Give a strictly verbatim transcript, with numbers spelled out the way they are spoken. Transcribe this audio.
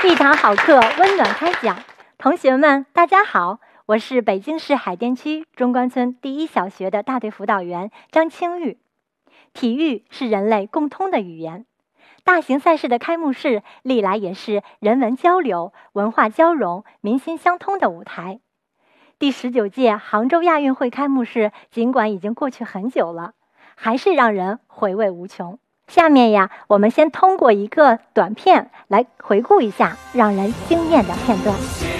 一堂好课，温暖开讲。同学们，大家好，我是北京市海淀区中关村第一小学的大队辅导员张清玉。体育是人类共通的语言，大型赛事的开幕式历来也是人文交流、文化交融、民心相通的舞台。第十九届杭州亚运会开幕式尽管已经过去很久了，还是让人回味无穷。下面呀，我们先通过一个短片来回顾一下让人惊艳的片段。